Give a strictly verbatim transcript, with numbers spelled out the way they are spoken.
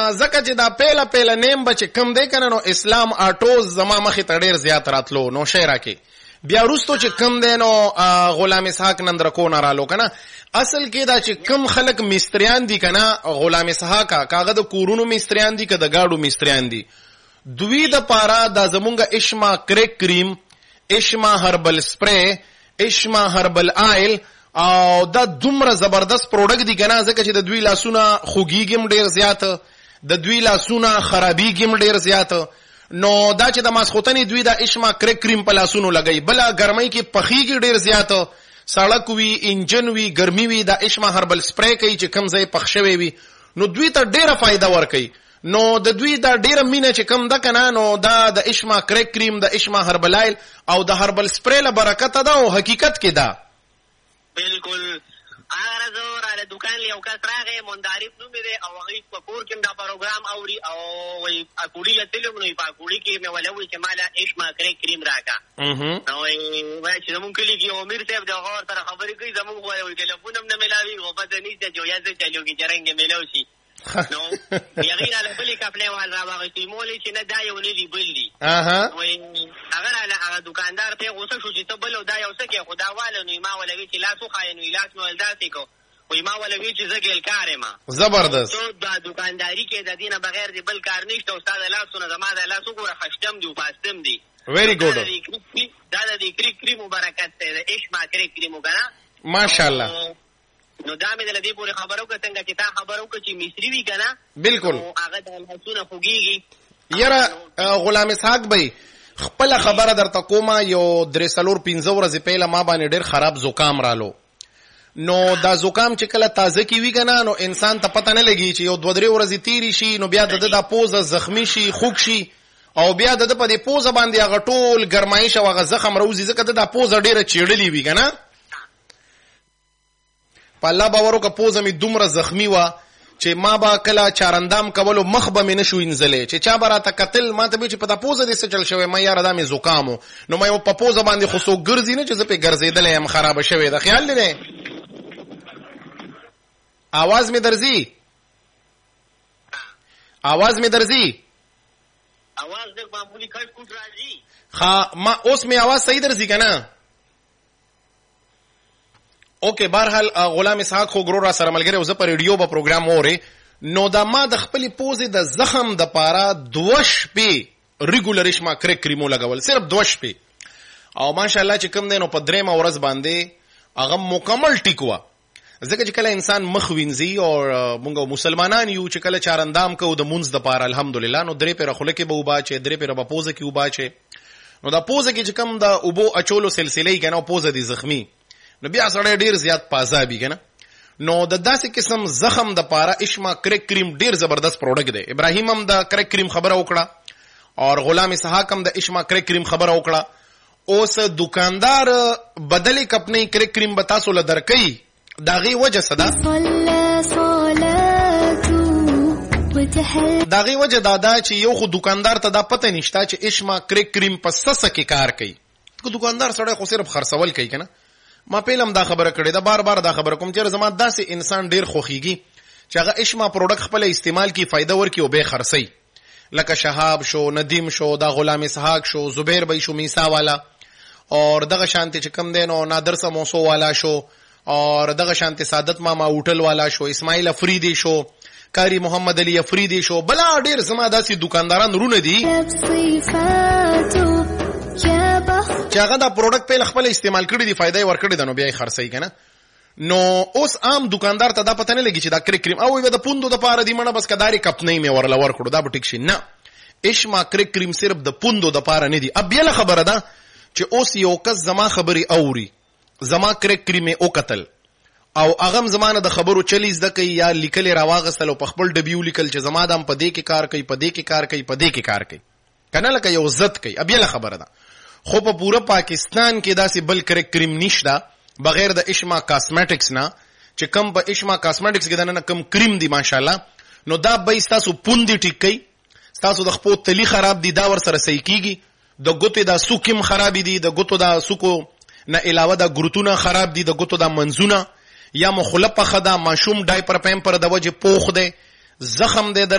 زکه چې دا پیله پیله نیم بچ کم دی کنه نو اسلام اټوز زما مخې ته ډیر زیات راتلو نو شعر کې بیا وروستو چې کم دی نو غلام اسحاق نندرکو نه رالو کنه اصل کې دا چې کم خلک مستریان دي کنه غلام اسحاق کاغه د کورونو مستریان دي که د گاډو مستریان دي دوی د پارا د زمونږه اشما کریک کریم اشما هربل سپری اشما هربل آیل او دا دومره زبردست پروډکټ دی کنه ځکه چې د دوی لاسونه خوګیګم ډیر زیات د دوی لاسونه خرابیګم ډیر زیات نو دا چې د ماسختنی دوی دا اشما کریک کریم په لاسونو لګي بلا ګرمۍ کې پخیږي ډیر زیات سړک وی انجن وی ګرمي وی دا اشما هربل سپری کوي چې کم ځای پخښوي وي نو دوی ته ډیره فائدہ ورکوي نو د دوی دا ډیره مینه چې کم ده کنه نو دا د اشما کریک کریم د اشما هربل آیل او د هربل سپری له برکت ده او حقیقت کې ده بالکل هغه زور على دکان له یو کس راغی مندارف نوم دی او هغه په کور کې دا پروګرام اوري او وی اکوړي لته نو په اکوړي کې مې ولوي چې مالا اشما کریک کریم راکا نو وای چې موږ کلی کې امیر صاحب دا غور سره خبرې کوي زموږ وای ټلیفون هم نه ملاوي او په دې نشته چې یا څه چالو کې جرنګ ملاوي نو یغیر علی بلی کپلې وال را واغې مولې چې نه دا یو نه دی بل دی اها وای اگر علی هغه دکاندار په غوسه شو چې ته بل دا یو څه کې خداواله نو ما ولوي چې لاسو خاين وی لاس نو ولداسې کو وای ما ولوي چې زګل کار ما زبردست تو دا دکانداری کې د دینه بغیر دی بل کار نشته استاد لاسونه زما د لاسو ګوره خشتم دی او پاستم دی ویری ګډ دا د کریک کریم مبارکات ته اشما کریک کریم وګڼه ماشاءالله نو دا مې د دې پورې خبرو که څنګه چې تا خبرو که چې مصری وی کنه بالکل هغه د لاسونه خوږیږي یاره غلام اسحاق بھائی خپل خبره درته کومه یو درې سلور پنځه ورځې پهله ما باندې ډېر خراب زکام رالو نو دا زکام چې کله تازه کی وی کنه نو انسان ته پته نه لګي چې یو دوه درې ورځې تیری شي نو بیا د د پوزه زخمی شي خوږ شي او بیا د په دې پوزه باندې هغه ټول ګرمایش او هغه زخم روزي ځکه د پوزه ډېره چیړلې وی کنه په الله باورو که پوزه می دومره زخمی و چې ما با کله چارندام کولو مخ به مې نشو انځلې چې چا به راته کتل ما ته به چې په دا پوزه دې څه چل شوی ما یاره دا مې زکامو نو ما یو په پوزه باندې خو څوک ګرځي نه چې زه پې ګرځېدلی یم خرابه شوې ده خیال دی آواز مې درځي آواز مې درځي آواز دې معمولی کټ کوټ راځي ها ما اوس مې آواز صحیح درځي که نه اوکې بهرحال غلام اسحاق خو ګرو را سره ملګری او زه په ریډیو به پروګرام اورې نو دا ما د خپلې پوزې د زخم د پاره دوه شپې ریګولر اشما کریک کریمو لګول صرف دوه شپې او ماشاءالله چې کوم دی نو په درېیمه ورځ باندې هغه مکمل ټیک وه ځکه چې کله انسان مخ وینځي او مونږ مسلمانان یو چې کله چارندام کوو د مونځ دپاره الحمدلله نو درې پیره خوله کې به اوبه اچې درې پیره به پوزه کې اوبه اچې نو دا پوزه کې چې کوم د اوبو اچولو سلسله یې که نه پوزه دي زخمي نو بیا سړی ډیر زیات پازابي کنه نو د داسې قسم زخم د پاره اشما کریک کریم ډیر زبردست پروډکټ دی ابراهیم هم د کریک کریم خبره وکړه او غلام اسحاق هم د اشما کریک کریم خبره وکړه اوس دکاندار بدلی کپنی کریک کریم به تاسو له درکې داغي وجه صدا داغي وجه دادا چې یو خو دکاندار ته دا پته نشته چې اشما کریک کریم په سسه کې کار کوي کو دکاندار سړی خو صرف خرڅول کوي کنه ما پیلم دا خبره کړې ده بار بار دا خبره کوم چې زما داسې انسان ډیر خوخیږي چې هغه اشما پروډکټ خپل استعمال کی فائدہ ورکي او به خرڅي لکه شهاب شو ندیم شو دا غلام اسحاق شو زبیر بھائی شو میسا والا اور دغه شانتی چې کم دین او نادر سموسو والا شو اور دغه شانتی سعادت ماما ہوٹل والا شو اسماعیل افریدی شو کاری محمد علی افریدی شو بلا ډیر زما داسې دکانداران رونه دي چې هغه دا پروډکټ په خپل استعمال کړی دی فائدہ ورکړی د نو بیا یې خرڅي کنه نو اوس عام دکاندار ته دا پته نه لګي چې دا کریک کریم او د پوندو د پاره دی منه بس کداري کپ نه مې ورل ورکړو دا به ټیک شي نه اشما کریک کریم صرف د پوندو د پاره نه دی اب یله خبره ده چې اوس یو کس زما خبري اوري زما کریک کریم او قتل او اغم زمانه د خبرو چلیز د کوي یا لیکل راواغسل او په خپل ډبیو لیکل چې زما دم په دې کې کار کوي په دې کې کار کوي په دې کې کار کوي کنه لکه یو عزت کوي اب یله خبره ده خو په پورا پاکستان کې داسې بل کریک کریم نشته بغیر د اشما کاسمیټکس نه چې کم په اشما کاسمیټکس کې د نه کم کریم دی ماشاءالله نو دا به تاسو پوندې ټیک کوي تاسو د خپل تلی خراب دي دا ور سره صحیح کیږي د ګوتې دا سوکم خراب دي د ګوتو دا سوکو نه علاوه د ګروتونه خراب دي د ګوتو دا منزونه یا مخلفه خدا ماشوم ډایپر پمپر د وجه پوخ دی زخم دی